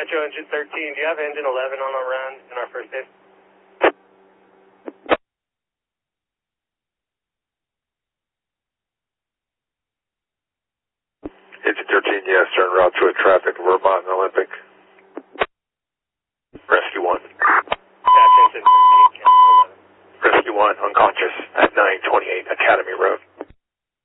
Metro Engine 13, do you have Engine 11 on a run in our first base? Engine 13, yes, turn route to a traffic, Vermont and Olympic. Rest.